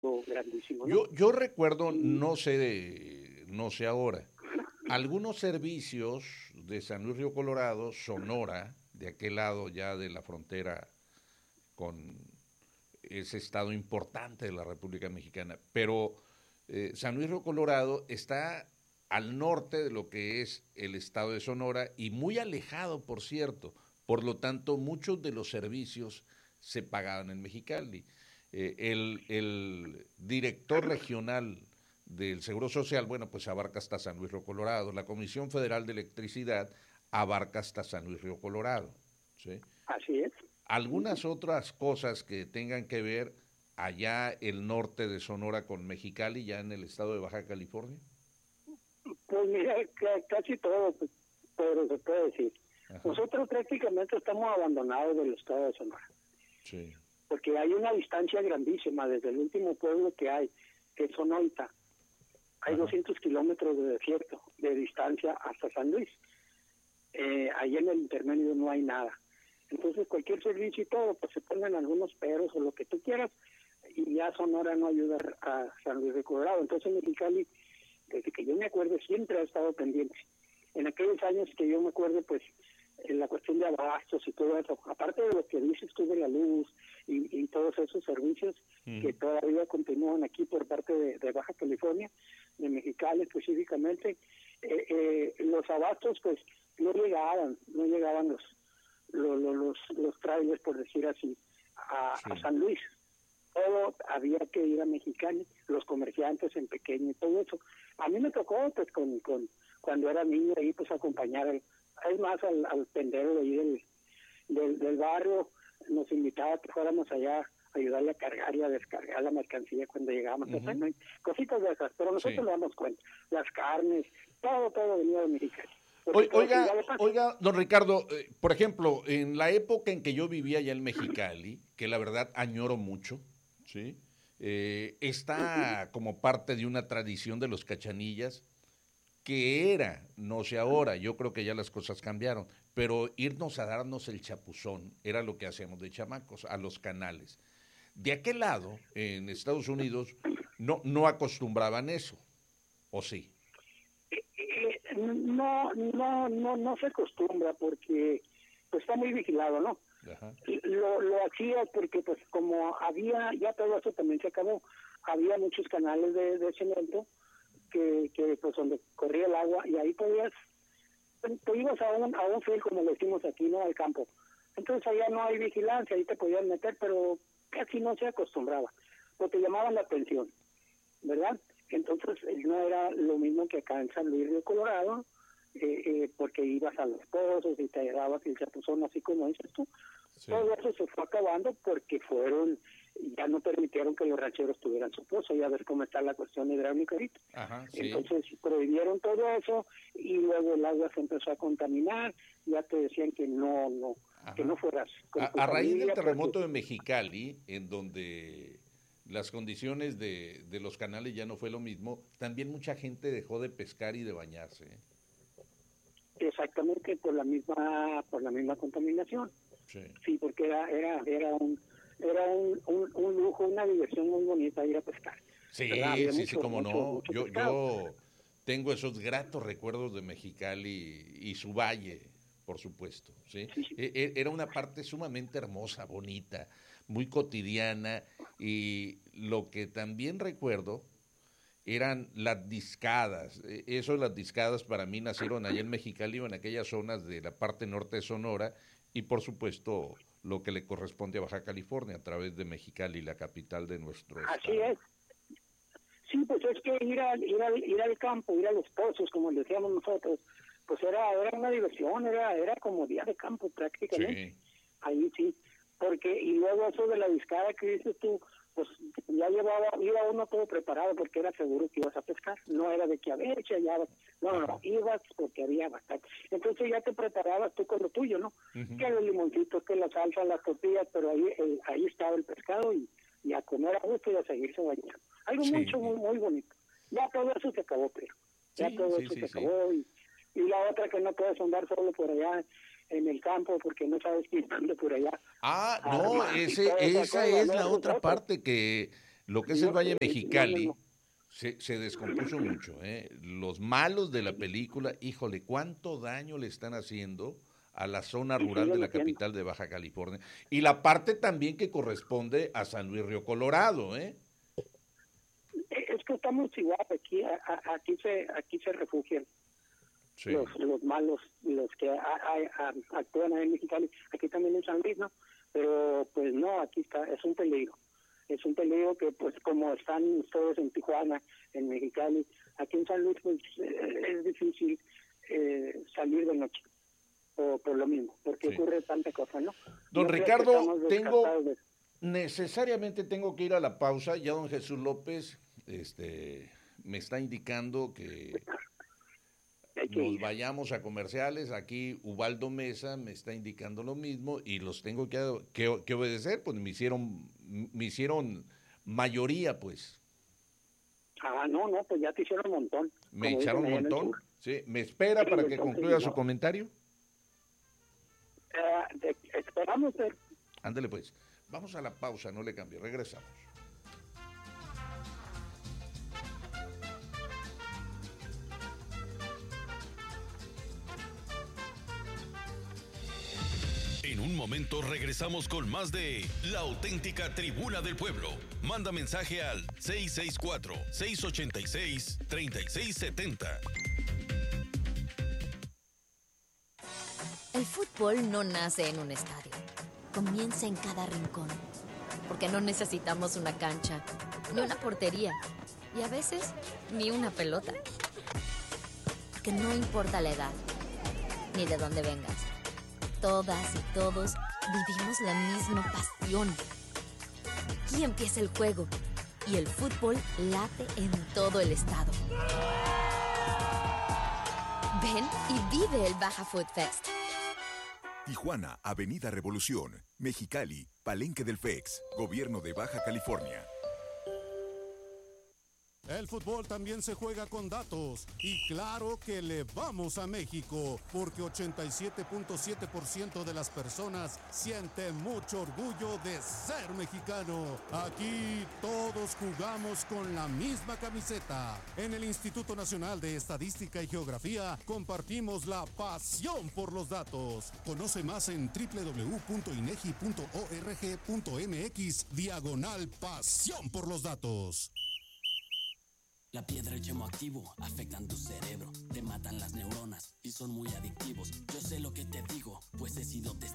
grandísimo, ¿no? Yo recuerdo, Y no sé ahora, algunos servicios de San Luis Río Colorado, Sonora, de aquel lado ya de la frontera con ese estado importante de la República Mexicana, pero San Luis Río Colorado está al norte de lo que es el estado de Sonora y muy alejado, por cierto. Por lo tanto, muchos de los servicios se pagaban en Mexicali. El director regional del Seguro Social, bueno, pues abarca hasta San Luis Río Colorado. La Comisión Federal de Electricidad abarca hasta San Luis Río Colorado. ¿Sí? así es. Algunas otras cosas que tengan que ver allá el norte de Sonora con Mexicali, ya en el estado de Baja California. Pues mira, casi todo, pues, pero se puede decir. Ajá, Nosotros prácticamente estamos abandonados del estado de Sonora, sí, porque hay una distancia grandísima desde el último pueblo que hay, que es Sonoita. Hay ajá, 200 kilómetros de desierto de distancia hasta San Luis. Ahí en el intermedio no hay nada. Entonces cualquier servicio y todo, pues se ponen algunos peros o lo que tú quieras, y ya Sonora no ayuda a San Luis de Colorado. Entonces Mexicali, desde que yo me acuerdo, siempre ha estado pendiente. En aquellos años que yo me acuerdo, pues en la cuestión de abastos y todo eso, aparte de lo que dices tú de la luz y todos esos servicios que todavía continúan aquí por parte de Baja California, de Mexicali específicamente, los abastos pues no llegaban los trailers, por decir así, a sí. San Luis. Todo había que ir a Mexicali, los comerciantes en pequeño y todo eso. A mí me tocó, pues, cuando era niño ahí, pues, acompañar, es más, al tendero de ahí del barrio, nos invitaba a que fuéramos allá a ayudarle a cargar y a descargar la mercancía cuando llegábamos a San Ujú, Luis, cositas de esas, pero nosotros sí. le damos cuenta, las carnes, todo venía de Mexicali. Porque Oiga, igual de paso. oiga, don Ricardo, por ejemplo, en la época en que yo vivía allá en Mexicali, que la verdad añoro mucho, ¿sí? Está como parte de una tradición de los cachanillas, que era, no sé ahora, yo creo que ya las cosas cambiaron, pero irnos a darnos el chapuzón era lo que hacíamos de chamacos, a los canales. De aquel lado, en Estados Unidos, no acostumbraban eso, ¿o sí? No se acostumbra porque pues está muy vigilado, ¿no? Ajá, Lo hacía porque pues como había, ya todo eso también se acabó, había muchos canales de cemento que pues donde corría el agua y ahí podías, te ibas a un field como le decimos aquí, ¿no? Al campo. Entonces allá no hay vigilancia, ahí te podías meter, pero casi no se acostumbraba, porque llamaban la atención, ¿verdad? Entonces no era lo mismo que acá en San Luis de Colorado, porque ibas a los pozos y te dabas el chapuzón así como dices tú. sí. Todo eso se fue acabando porque ya no permitieron que los rancheros tuvieran su pozo, ya ves cómo está la cuestión hidráulica ahorita. Ajá, sí. Entonces prohibieron todo eso y luego el agua se empezó a contaminar, ya te decían que no Ajá. fueras con tu A raíz del familia porque terremoto de Mexicali, en donde las condiciones de los canales ya no fue lo mismo, también mucha gente dejó de pescar y de bañarse. ¿Eh? exactamente por la misma contaminación. Sí. Sí, porque era un lujo, una diversión muy bonita ir a pescar, ¿verdad? Sí, Había sí, sí, cómo no. mucho pescado. Yo tengo esos gratos recuerdos de Mexicali y su valle, por supuesto. ¿Sí? Sí, sí. Era una parte sumamente hermosa, bonita, muy cotidiana. Y lo que también recuerdo eran las discadas. Eso, las discadas para mí nacieron allá en Mexicali o en aquellas zonas de la parte norte de Sonora y por supuesto lo que le corresponde a Baja California a través de Mexicali, la capital de nuestro Así estado. es. Sí, pues es que ir al campo, ir a los pozos, como le decíamos nosotros, pues era una diversión, era como día de campo prácticamente. Sí, Ahí sí, porque y luego eso de la discada que dices tú, pues ya iba uno todo preparado porque era seguro que ibas a pescar, no era de que a ver, que allá, no, ajá. ibas porque había bastante. Entonces ya te preparabas tú con lo tuyo, ¿no? Ujú. Que los limoncitos, que la salsa, las tortillas, pero ahí estaba el pescado y a comer a gusto y a seguirse bañando. Algo Sí, muy bonito. Ya todo eso se acabó, pero ya sí, todo sí, eso se sí, sí. acabó y la otra que no puedes andar solo por allá en el campo porque no sabes quién anda por allá Ah, no, armas y toda esa esa cosa, es ¿no? la Eso es otra otra. parte que Lo que es el Valle Mexicali se descompuso mucho. Los malos de la película, híjole, cuánto daño le están haciendo a la zona rural de la capital de Baja California. Y la parte también que corresponde a San Luis Río Colorado, Es que estamos igual, aquí se refugian los malos, los que actúan ahí en Mexicali, aquí también en San Luis, ¿no? Pero pues no, aquí es un peligro que pues como están todos en Tijuana, en Mexicali, aquí en San Luis pues es difícil salir de noche. Por lo mismo, porque ocurre tanta cosa, ¿no? Don Ricardo, necesariamente tengo que ir a la pausa. Ya don Jesús López me está indicando que nos vayamos a comerciales. Aquí Ubaldo Mesa me está indicando lo mismo y los tengo que obedecer, pues me hicieron mayoría, pues. No, pues ya te hicieron un montón. Me echaron un montón. Sí, ¿me espera para que concluya su comentario? Esperamos. Ándale pues, vamos a la pausa, no le cambie, regresamos. En un momento regresamos con más de La Auténtica Tribuna del Pueblo. Manda mensaje al 664-686-3670. El fútbol no nace en un estadio, comienza en cada rincón, porque no necesitamos una cancha, ni una portería, y a veces ni una pelota. Porque no importa la edad, ni de dónde vengas, todas y todos vivimos la misma pasión. Aquí empieza el juego, y el fútbol late en todo el estado. Ven y vive el Baja Food Fest. Tijuana, Avenida Revolución, Mexicali, Palenque del FEX, Gobierno de Baja California. El fútbol también se juega con datos y claro que le vamos a México porque 87.7% de las personas sienten mucho orgullo de ser mexicano. Aquí todos jugamos con la misma camiseta. En el Instituto Nacional de Estadística y Geografía compartimos la pasión por los datos. Conoce más en www.inegi.org.mx/pasión por los datos. La piedra y el yemo activo afectan tu cerebro, te matan las neuronas y son muy adictivos. Yo sé lo que te digo, pues he sido testigo.